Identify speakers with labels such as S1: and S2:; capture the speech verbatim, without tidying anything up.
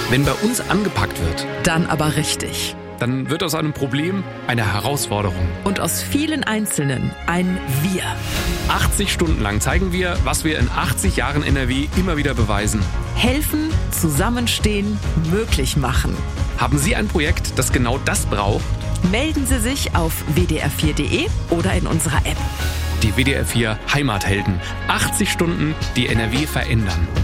S1: Wenn bei uns angepackt wird,
S2: dann aber richtig.
S1: dann wird aus einem Problem eine Herausforderung.
S2: Und aus vielen Einzelnen ein Wir.
S1: achtzig Stunden lang zeigen wir, was wir in achtzig Jahren N R W immer wieder beweisen.
S2: Helfen, zusammenstehen, möglich machen.
S1: Haben Sie ein Projekt, das genau das braucht?
S2: Melden Sie sich auf w d r vier punkt d e oder in unserer App.
S1: Die W D R vier Heimathelden. achtzig Stunden, die N R W verändern.